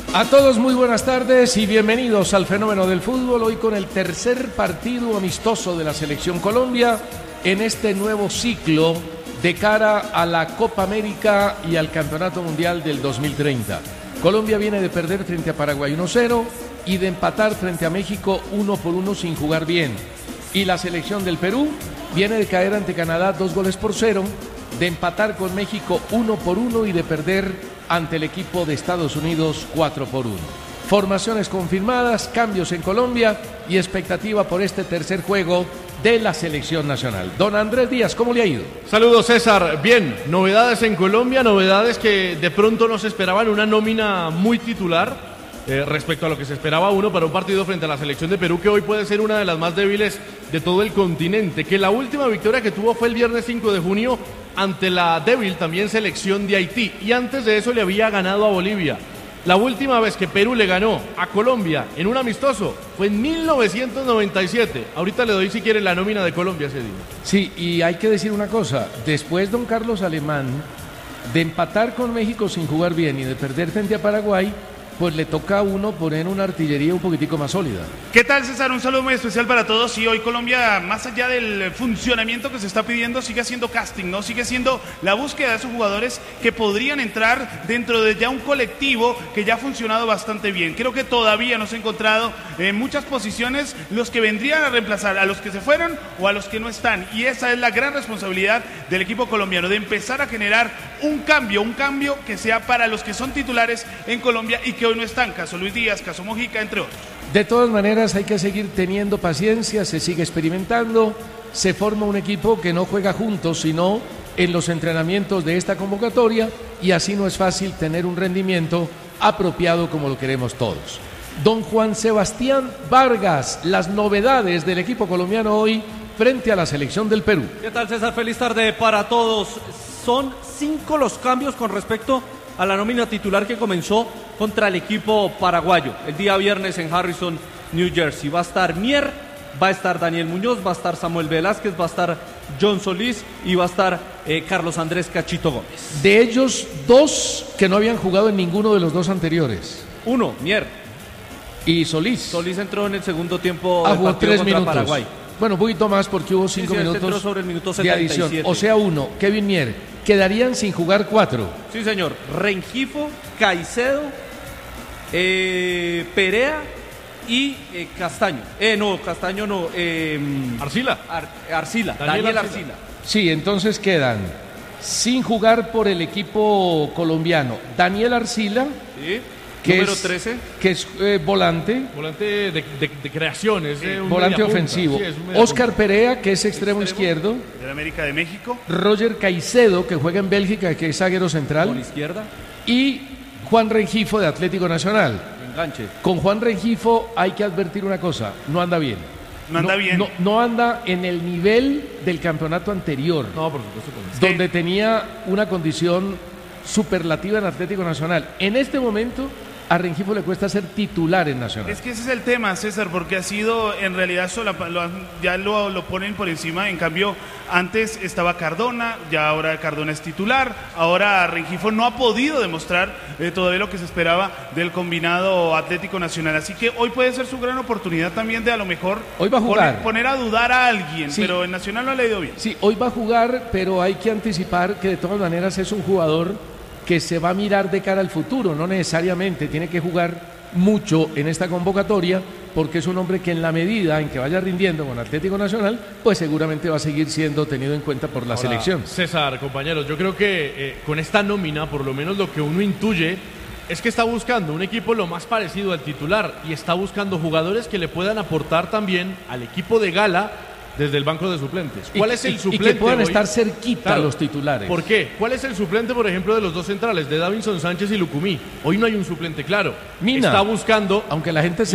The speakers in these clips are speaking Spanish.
A todos muy buenas tardes y bienvenidos al Fenómeno del Fútbol, hoy con el tercer partido amistoso de la Selección Colombia en este nuevo ciclo de cara a la Copa América y al Campeonato Mundial del 2030. Colombia viene de perder frente a Paraguay 1-0 y de empatar frente a México 1-1 sin jugar bien. Y la selección del Perú viene de caer ante Canadá 2-0, de empatar con México 1-1 y de perder ante el equipo de Estados Unidos 4-1. Formaciones confirmadas, cambios en Colombia y expectativa por este tercer juego de la selección nacional. Don Andrés Díaz, ¿cómo le ha ido? Saludos, César. Bien, novedades en Colombia, novedades que de pronto no se esperaban, una nómina muy titular respecto a lo que se esperaba uno para un partido frente a la selección de Perú, que hoy puede ser una de las más débiles de todo el continente, que la última victoria que tuvo fue el viernes 5 de junio ante la débil también selección de Haití, y antes de eso le había ganado a Bolivia. La última vez que Perú le ganó a Colombia en un amistoso fue en 1997. Ahorita le doy, si quiere, la nómina de Colombia ese día. Sí, y hay que decir una cosa, después don Carlos Alemán de empatar con México sin jugar bien y de perder frente a Paraguay, pues le toca a uno poner una artillería un poquitico más sólida. ¿Qué tal, César? Un saludo muy especial para todos. Y hoy Colombia, más allá del funcionamiento que se está pidiendo, sigue haciendo casting, ¿no? Sigue siendo la búsqueda de esos jugadores que podrían entrar dentro de ya un colectivo que ya ha funcionado bastante bien. Creo que todavía no se ha encontrado en muchas posiciones los que vendrían a reemplazar a los que se fueron o a los que no están. Y esa es la gran responsabilidad del equipo colombiano, de empezar a generar un cambio que sea para los que son titulares en Colombia y que hoy no están, caso Luis Díaz, caso Mojica, entre otros. De todas maneras hay que seguir teniendo paciencia, se sigue experimentando, se forma un equipo que no juega juntos, sino en los entrenamientos de esta convocatoria, y así no es fácil tener un rendimiento apropiado como lo queremos todos. Don Juan Sebastián Vargas, las novedades del equipo colombiano hoy frente a la selección del Perú. ¿Qué tal, César? Feliz tarde para todos. Son 5 los cambios con respecto a la nómina titular que comenzó contra el equipo paraguayo el día viernes en Harrison, New Jersey. Va a estar Mier, va a estar Daniel Muñoz, va a estar Samuel Velázquez, va a estar John Solís y va a estar Carlos Andrés Cachito Gómez. De ellos, 2 que no habían jugado en ninguno de los 2 anteriores. Uno, Mier. Y Solís. Solís entró en el segundo tiempo del partido 3 contra minutos. Paraguay. Bueno, un poquito más porque hubo 5 minutos sobre el minuto de adición. 77. O sea, 1, Kevin Mier. Quedarían sin jugar 4. Sí, señor. Rengifo, Caicedo, Perea y Castaño. Castaño no. Arcila. Arcila. Daniel Arcila. Sí, entonces quedan sin jugar por el equipo colombiano Daniel Arcila. Sí. Que número es, 13. Que es volante. Volante de creaciones. Volante ofensivo. Sí, Oscar Perea, que es extremo izquierdo. De la América de México. Roger Caicedo, que juega en Bélgica, que es zaguero central. Por izquierda. Y Juan Rengifo, de Atlético Nacional. Enganche. Con Juan Rengifo hay que advertir una cosa, no anda bien. No anda en el nivel del campeonato anterior. No, por supuesto. Donde tenía una condición superlativa en Atlético Nacional. En este momento a Rengifo le cuesta ser titular en Nacional. Es que ese es el tema, César, porque ha sido en realidad ya lo ponen por encima. En cambio, antes estaba Cardona, ya ahora Cardona es titular. Ahora Rengifo no ha podido demostrar todavía lo que se esperaba del combinado Atlético Nacional. Así que hoy puede ser su gran oportunidad también de a lo mejor hoy va a jugar. Poner a dudar a alguien, sí. Pero en Nacional no le ha ido bien. Sí, hoy va a jugar, pero hay que anticipar que de todas maneras es un jugador que se va a mirar de cara al futuro, no necesariamente tiene que jugar mucho en esta convocatoria, porque es un hombre que en la medida en que vaya rindiendo con Atlético Nacional, pues seguramente va a seguir siendo tenido en cuenta por la selección. César, compañeros, yo creo que con esta nómina, por lo menos lo que uno intuye, es que está buscando un equipo lo más parecido al titular y está buscando jugadores que le puedan aportar también al equipo de gala desde el banco de suplentes. ¿Cuál es el suplente? Y que puedan hoy estar cerquita los titulares. ¿Por qué? ¿Cuál es el suplente, por ejemplo, de los 2 centrales, de Davinson Sánchez y Lucumí? Hoy no hay un suplente claro. Mina. Está buscando... Aunque la gente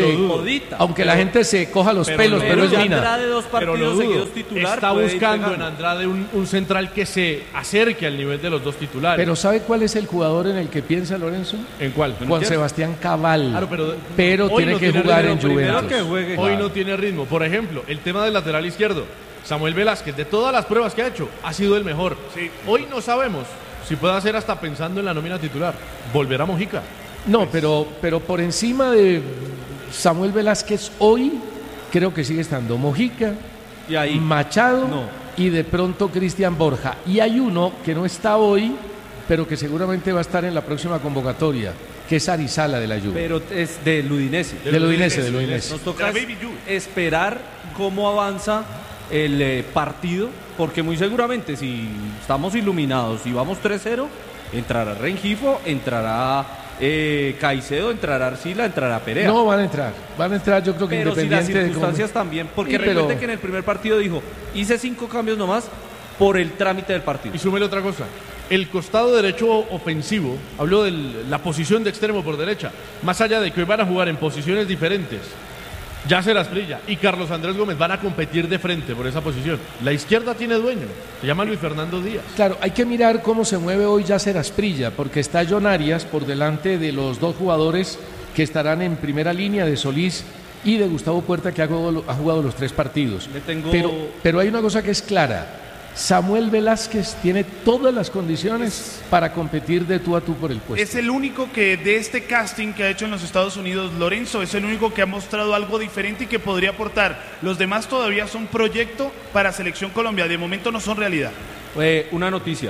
se coja los pelos, pero es Mina. Andrade 2 partidos seguidos titular. Está buscando en Andrade un central que se acerque al nivel de los 2 titulares. Pero ¿sabe cuál es el jugador en el que piensa Lorenzo? ¿En cuál? Juan Sebastián Cabal. Claro, pero tiene que jugar en Juventus. Hoy no tiene ritmo. Por ejemplo, el tema del lateral izquierdo. Samuel Velázquez, de todas las pruebas que ha hecho, ha sido el mejor. Sí. Hoy no sabemos si puede hacer hasta pensando en la nómina titular. ¿Volverá Mojica? No, pero por encima de Samuel Velázquez hoy, creo que sigue estando Mojica, Y ahí, Machado no. y de pronto Cristian Borja. Y hay uno que no está hoy, pero que seguramente va a estar en la próxima convocatoria, que es Arizala de la Juve. pero es del Udinese. Del Udinese. Nos toca La Baby Juve. esperar cómo avanza el partido, porque muy seguramente si estamos iluminados y vamos 3-0, entrará Rengifo, entrará Caicedo, entrará Arcila, entrará Perea. No, van a entrar yo creo que pero si las independiente de cómo- circunstancias también, porque Sí, pero- recuerde que en el primer partido dijo, hice 5 cambios nomás por el trámite del partido. Y súmele otra cosa. El costado derecho ofensivo, hablo de la posición de extremo por derecha, más allá de que hoy van a jugar en posiciones diferentes, Yasser Asprilla y Carlos Andrés Gómez van a competir de frente por esa posición. La izquierda tiene dueño, se llama Luis Fernando Díaz. Claro, hay que mirar cómo se mueve hoy Yasser Asprilla, porque está John Arias por delante de los dos jugadores que estarán en primera línea, de Solís y de Gustavo Puerta, que ha jugado los 3 partidos. Le tengo- Pero hay una cosa que es clara. Samuel Velázquez tiene todas las condiciones para competir de tú a tú por el puesto. Es el único que de este casting que ha hecho en los Estados Unidos Lorenzo, es el único que ha mostrado algo diferente y que podría aportar. Los demás todavía son proyecto para Selección Colombia, de momento no son realidad. Una noticia,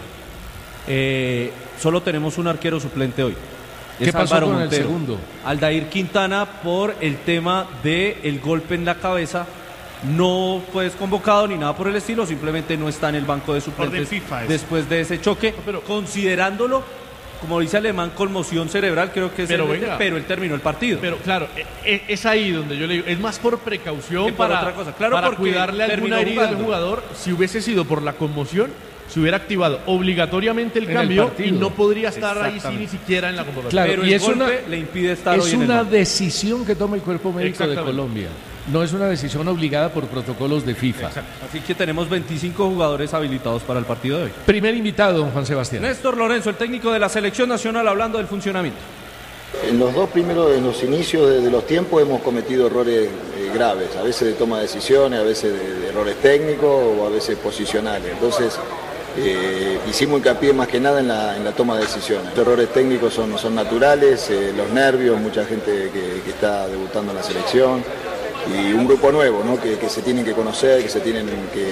solo tenemos un arquero suplente hoy. ¿Qué pasó Álvaro con el Montero. segundo? Aldair Quintana, por el tema del golpe en la cabeza, no fue convocado ni nada por el estilo, simplemente no está en el banco de suplentes Orden FIFA eso. después de ese choque, pero- considerándolo, como dice Alemán, conmoción cerebral, creo que es Pero el- venga. pero él terminó el partido. Pero claro, es ahí donde yo le digo, es más por precaución Que para para, otra cosa. Claro, para porque cuidarle terminó alguna herida al jugando. jugador. Si hubiese sido por la conmoción, se hubiera activado obligatoriamente el En el cambio y partido. no podría estar ahí sí, Exactamente. ni siquiera en la convocatoria. Claro, pero y el es golpe una- le impide estar hoy Es en el una banco. decisión que toma el cuerpo médico de Exactamente. Colombia. No es una decisión obligada por protocolos de FIFA. Así que tenemos 25 jugadores habilitados para el partido de hoy. Primer invitado, don Juan Sebastián. Néstor Lorenzo, el técnico de la Selección Nacional, hablando del funcionamiento. En los dos primeros, en los inicios de los tiempos hemos cometido errores graves, a veces de toma de decisiones, a veces de errores técnicos o a veces posicionales. Entonces hicimos hincapié más que nada en la toma de decisiones. Los errores técnicos son naturales, los nervios, mucha gente que está debutando en la selección y un grupo nuevo, ¿no? que se tienen que conocer, que se tienen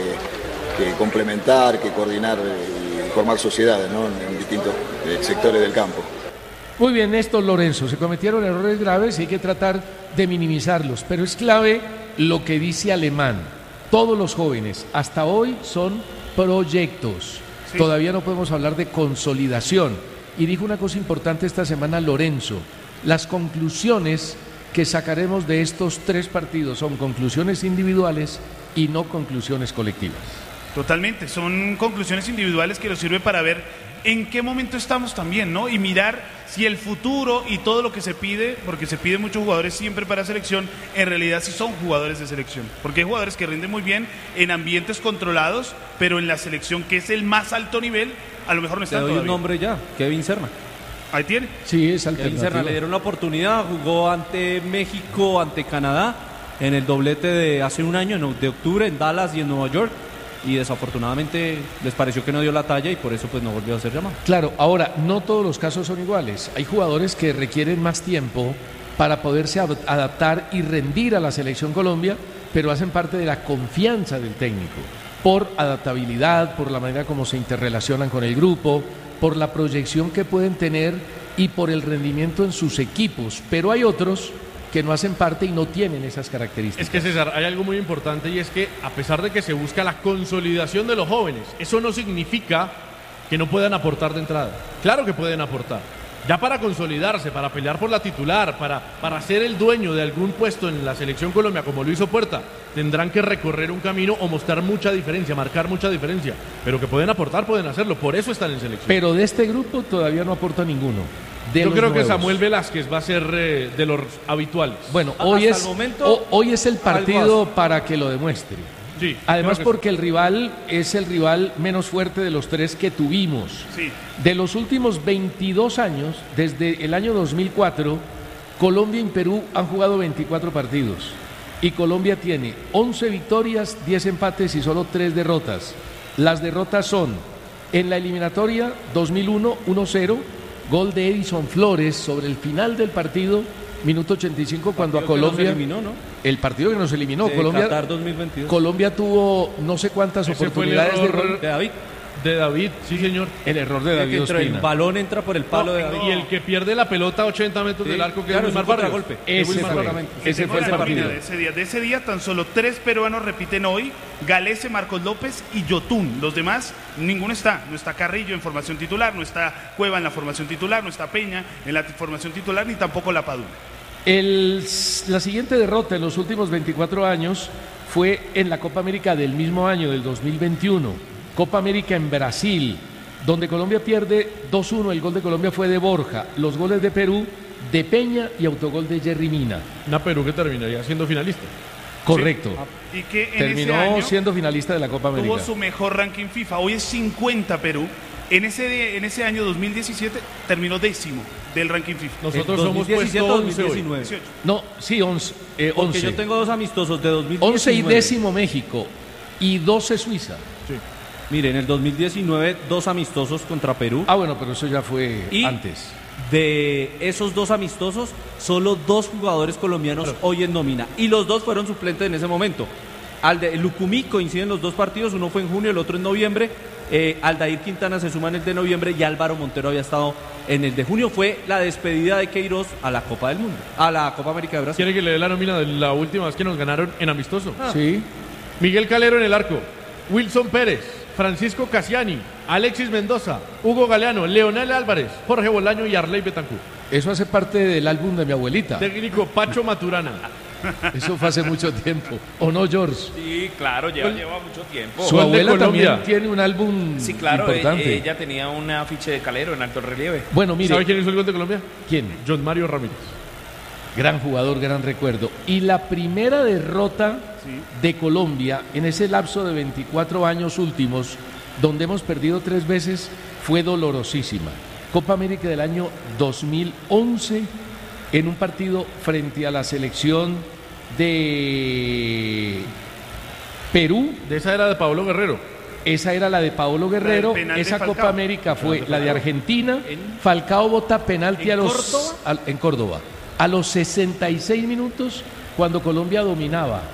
que complementar, que coordinar y formar sociedades, ¿no? en distintos sectores del campo. Muy bien, Néstor Lorenzo, se cometieron errores graves y hay que tratar de minimizarlos, pero es clave lo que dice Alemán. Todos los jóvenes hasta hoy son proyectos. Sí. Todavía no podemos hablar de consolidación. Y dijo una cosa importante esta semana Lorenzo. Las conclusiones que sacaremos de estos 3 partidos son conclusiones individuales y no conclusiones colectivas. Totalmente, son conclusiones individuales que nos sirve para ver en qué momento estamos también, ¿no? Y mirar si el futuro y todo lo que se pide, porque se pide muchos jugadores siempre para selección, en realidad sí son jugadores de selección. Porque hay jugadores que rinden muy bien en ambientes controlados, pero en la selección, que es el más alto nivel, a lo mejor no Te están doy un todavía. nombre ya, Kevin Serna. Ahí tiene. Sí, es Kevin Serna alternativo. le dieron la oportunidad, jugó ante México, ante Canadá, en el doblete de hace un año, de octubre, en Dallas y en Nueva York. Y desafortunadamente les pareció que no dio la talla y por eso pues no volvió a ser llamado. Claro, ahora, no todos los casos son iguales. Hay jugadores que requieren más tiempo para poderse adaptar y rendir a la Selección Colombia, pero hacen parte de la confianza del técnico, por adaptabilidad, por la manera como se interrelacionan con el grupo, por la proyección que pueden tener y por el rendimiento en sus equipos. Pero hay otros que no hacen parte y no tienen esas características. Es que César, hay algo muy importante y es que a pesar de que se busca la consolidación de los jóvenes, eso no significa que no puedan aportar de entrada. Claro que pueden aportar. Ya para consolidarse, para pelear por la titular, para ser el dueño de algún puesto en la Selección Colombia, como lo hizo Puerta, tendrán que recorrer un camino o mostrar mucha diferencia, marcar mucha diferencia. Pero que pueden aportar, pueden hacerlo. Por eso están en selección. Pero de este grupo todavía no aporta ninguno. De Yo los creo que nuevos. Samuel Velázquez va a ser de los habituales. Bueno, Hasta hoy el es, momento, hoy es el algo partido para que lo demuestre. Sí, Además, creo que porque el rival es el rival menos fuerte de los 3 que tuvimos. Sí. De los últimos 22 años, desde el año 2004, Colombia y Perú han jugado 24 partidos. Y Colombia tiene 11 victorias, 10 empates y solo 3 derrotas. Las derrotas son en la eliminatoria 2001, 1-0, gol de Edison Flores sobre el final del partido, minuto 85, cuando a Colombia... Nos eliminó, ¿no? El partido que nos eliminó. De Colombia, Qatar 2022. Colombia tuvo no sé cuántas Ese oportunidades fue el error de gol. De David. De David, sí señor. El error de David El Ospina. balón entra por el palo de David. Y el que pierde la pelota a 80 metros del arco, que claro, es es un Wilmar Barrios. contragolpe. Ese Wilmar fue. Barrios. Ese fue el La partido. nómina de ese día tan solo 3 peruanos repiten hoy: Galese, Marcos López y Yotún. Los demás, ninguno está. No está Carrillo en formación titular, no está Cueva en la formación titular, no está Peña en la formación titular, ni tampoco La Padula. La siguiente derrota en los últimos 24 años fue en la Copa América del mismo año, del 2021. Copa América en Brasil, donde Colombia pierde 2-1. El gol de Colombia fue de Borja. Los goles de Perú, de Peña y autogol de Jerry Mina. Una Perú que terminaría siendo finalista. Correcto. Y que en Terminó ese año siendo finalista de la Copa América. tuvo su mejor ranking FIFA. Hoy es 50 Perú. En ese año 2017 terminó 10º del ranking FIFA. Nosotros En somos 2017, puesto 11 hoy. 2019. 18. No, sí, 11. Porque yo tengo 2 amistosos de 2019. 11 y 10º México y 12 Suiza. Mire, en el 2019, 2 amistosos contra Perú. Ah, bueno, pero eso ya fue Y antes. de esos 2 amistosos, solo 2 jugadores colombianos hoy en nómina. Y los 2 fueron suplentes en ese momento. Lucumí coinciden los 2 partidos, uno fue en junio, el otro en noviembre. Aldair Quintana se suma en el de noviembre y Álvaro Montero había estado en el de junio. Fue la despedida de Queiroz a la Copa del Mundo, a la Copa América de Brasil. ¿Quiere que le dé la nómina de la última vez que nos ganaron en amistoso? Sí. Miguel Calero en el arco, Wilson Pérez, Francisco Casiani, Alexis Mendoza, Hugo Galeano, Leonel Álvarez, Jorge Bolaño y Arley Betancourt. Eso hace parte del álbum de mi abuelita. Técnico Pacho Maturana. Eso fue hace mucho tiempo. ¿O no, George? Sí, claro, lleva mucho tiempo. Su Gol de abuela Colombia. también tiene un álbum Sí, claro, importante. ella tenía un afiche de Calero en alto relieve. Bueno, mire, ¿Sabe quién hizo el gol de Colombia? ¿quién? John Mario Ramírez. Gran jugador, gran recuerdo. Y la primera derrota de Colombia en ese lapso de 24 años últimos, donde hemos perdido 3 veces, fue dolorosísima. Copa América del año 2011, en un partido frente a la selección de Perú. De esa era de Pablo Guerrero. Esa era la de Paolo Guerrero. La del penal de Esa Falcao. Copa América fue la de Argentina. Falcao bota penalti ¿En en Córdoba. A los 66 minutos, cuando Colombia dominaba.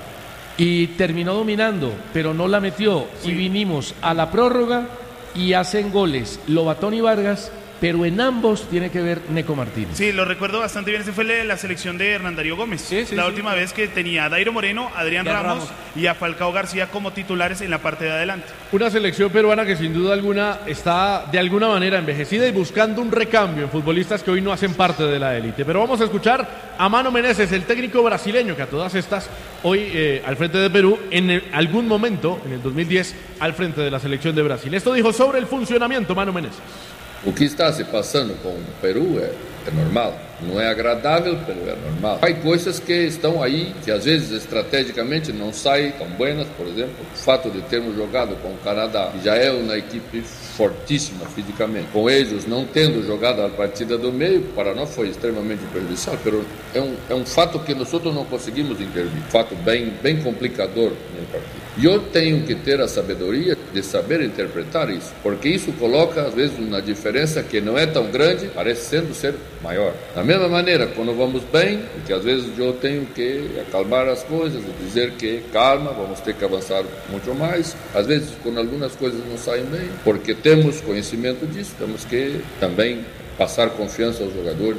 Y terminó dominando, pero no la metió. Y vinimos a la prórroga y hacen goles Lobatón y Vargas, pero en ambos tiene que ver Neco Martínez. Sí, lo recuerdo bastante bien. Ese fue la selección de Hernán Darío Gómez. Sí, la última vez que tenía a Dairo Moreno, Adrián Y a Ramos Ramos. y a Falcao García como titulares en la parte de adelante. Una selección peruana que sin duda alguna está de alguna manera envejecida y buscando un recambio en futbolistas que hoy no hacen parte de la élite. Pero vamos a escuchar a Mano Menezes, el técnico brasileño que a todas estas hoy al frente de Perú, algún momento, en el 2010, al frente de la selección de Brasil. Esto dijo sobre el funcionamiento Mano Menezes. O que está se passando com o Peru é normal. Não é agradável, mas é normal. Há coisas que estão aí, que às vezes estrategicamente não saem tão buenas. Por exemplo, o fato de termos jogado com o Canadá, que já é uma equipe fortíssima fisicamente. Com eles não tendo jogado a partida do meio, para nós foi extremamente prejudicial, mas é um fato que nós não conseguimos intervir. Fato bem complicador no partido. E eu tenho que ter a sabedoria de saber interpretar isso, porque isso coloca às vezes uma diferença que não é tão grande, parecendo ser maior. Da mesma maneira, quando vamos bem, porque às vezes eu tenho que acalmar as coisas e dizer que calma, vamos ter que avançar muito mais. Às vezes, quando algumas coisas não saem bem, porque temos conhecimento disso, temos que também passar confiança aos jogadores.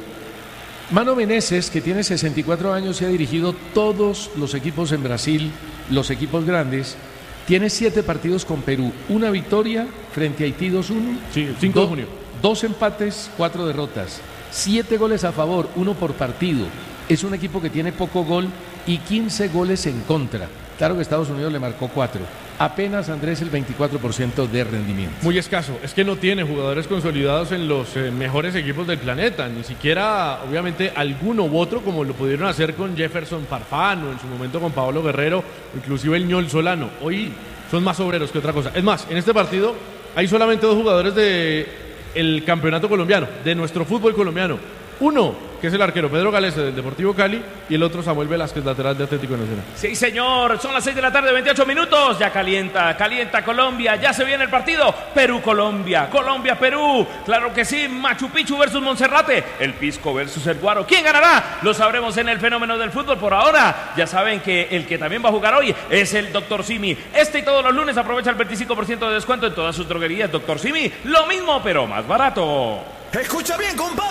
Mano Menezes, que tiene 64 años y ha dirigido todos los equipos en Brasil, los equipos grandes, tiene 7 partidos con Perú, una victoria frente a Haití 2-1, Sí, el 5 de junio. 2 empates, 4 derrotas, 7 goles a favor, 1 por partido. Es un equipo que tiene poco gol y 15 goles en contra. Claro que Estados Unidos le marcó 4. Apenas, Andrés, el 24% de rendimiento. Muy escaso. Es que no tiene jugadores consolidados en los mejores equipos del planeta. Ni siquiera, obviamente, alguno u otro, como lo pudieron hacer con Jefferson Farfán o en su momento con Paolo Guerrero, inclusive el Ñol Solano. Hoy son más obreros que otra cosa. Es más, en este partido hay solamente 2 jugadores del campeonato colombiano, de nuestro fútbol colombiano. Uno que es el arquero Pedro Galese del Deportivo Cali, y el otro Samuel Velázquez, lateral de Atlético Nacional. Sí, señor, son las 6 de la tarde, 28 minutos, ya calienta Colombia, ya se viene el partido, Perú-Colombia, Colombia-Perú, claro que sí, Machu Picchu versus Monserrate, el Pisco versus el Guaro, ¿quién ganará? Lo sabremos en el fenómeno del fútbol. Por ahora, ya saben que el que también va a jugar hoy es el Dr. Simi. Este y todos los lunes aprovecha el 25% de descuento en todas sus droguerías. Dr. Simi, lo mismo pero más barato. Escucha bien, compadre.